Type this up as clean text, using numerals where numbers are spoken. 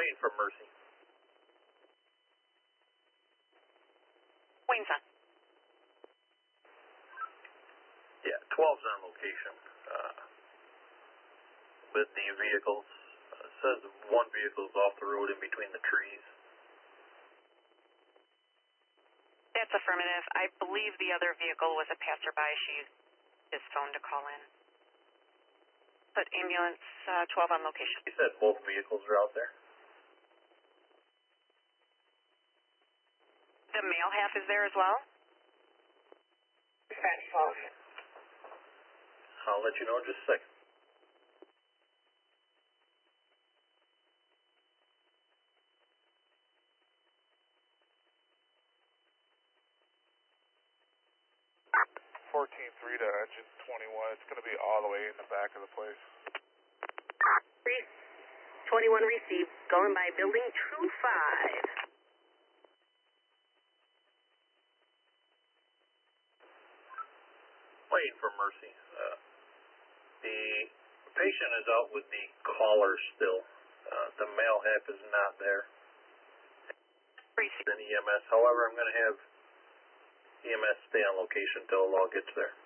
Waiting for Mercy. Wayne son. Yeah, 12's on location. With the vehicles. It says one vehicle's off the road in between the trees. That's affirmative. I believe the other vehicle was a passerby. She used his phone to call in. Put ambulance 12 on location. He said both vehicles are out there. The male half is there as well? I'll let you know in just a second. $14-3 to engine 21. It's going to be all the way in the back of the place. 21 received. Going by building 25. Waiting for Mercy. The patient is out with the caller still. The male half is not there. Receive. An EMS. However, I'm going to have EMS stay on location until a log gets there.